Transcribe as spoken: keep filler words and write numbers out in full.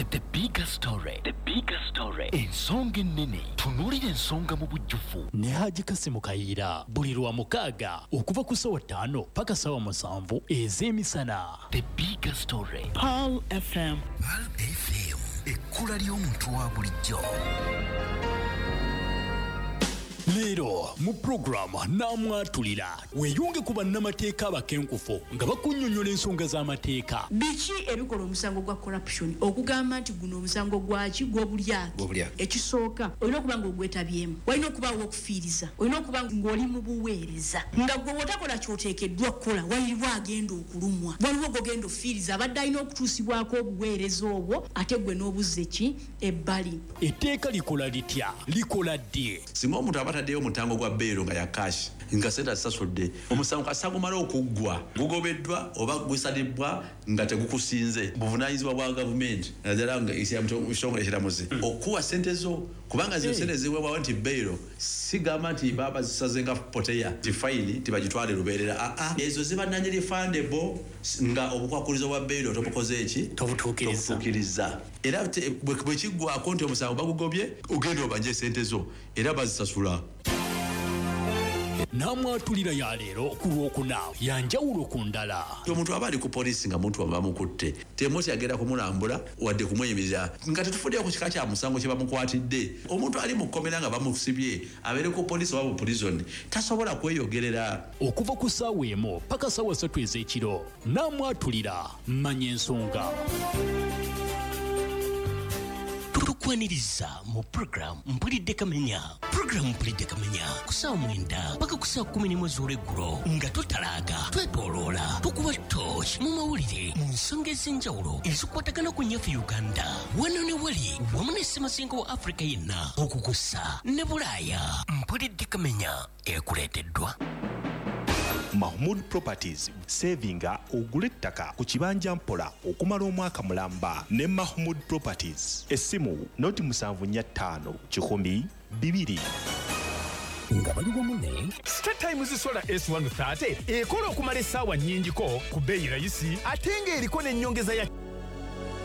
The bigger story. The bigger story. Ensonga ennene. Tunuulira ensonga mu bujjuvu. Ne Haji Kasimu Kayiira buli lwa mukaaga okuva ku ssaawa ttaano paka ssaawa musanvu ez'emisana. The bigger story. Pearl F M. Pearl F M. Ekkula ly'omuntu wa bulijjo. Leero mu programu Namwatulira weeyunge ku bannamateeka abakenkufu nga bakunnyonnyola ensonga z'amateeka. Biki ebikola omusango gwa corruption okugamba nti guno omusango gwaki gw'obulyake. Ekisooka olina okuba ng'ogwetabyemu, walina okuba w'okufiiriza, olina okuba ng'oli mu buweereza nga gwe bw'otakola ky'oteekeddwa kukola waliwo agenda okulumwa, waliwo gogenda ofiiriza abadde alina okutuusibwako obuweereza obwo ate gwe n'obuzze ki ebbali. Etteeka likola litya? Likola ddi? Singa omuntu abataddeyo omutango gwa beero nga yakashi nga sente asasudde omusango kasagumala okuggwa gugobeddwa oba gusalibwa nga tegukusinze buvunaanyizibwa bwa gavumenti naddala nga ekitongole ekiramuzi okuwa sente zo kubanga zino sente ziweebwawo nti beero sigamba nti baba zisaze nga poteya tifayini tibagitwale lubeerera aa ezo ziba non-refundable nga obukwakulizo bwa beero tobukoze eki tobutuukiriza era bwe kiggwako nti omusango bagugobye ogenda obanje sente zo era bazisasula. Namwatulira ya leero ku lwokuna yanjawulo ku ndala. Omuntu aba ali ku poliisi nga muntu bamukutte temoti agenda kumulambula wadde kumweyimirira nga tetufuddeyo ku kika kya musango kye bamukwatidde. Omuntu ali mu kkomera nga bamusibye abeere ku poliisi oba mu prison tasobola kweyogerera. Okuva ku ssaawa emu paka ssaawa ssatu ez'ekiro Namwatulira manya ensonga. Tukwaniriza mu program Mpulidde Kamenya. Program Mpulidde Kamenya ku ssaawa mwenda paka ku ssaawa kkumi n'emu ez'olweggulo nga totalaaga twetoloola tukuba torch mu mawulire mu nsonga ez'enjawulo ezikwatagana ku nnyaffe Uganda wano ne wali wamu ne Ssemazinga wa Africa yenna okukussa ne Bulaaya. Mpulidde Kamenya ekuleeteddwa Mahmood Properties, savinga ogule ettaka ku kibanja mpola okumala omwaka mulamba ne Mahmood Properties. Essimu noti musanvu nnya ttaano kikumi bibiri. Nga bali wamu ne Star Times Solar S one thirty ekola okumala essaawa nnyingiko ku bbeeyi rayisi ate ng'eriko n'ennyongeza ya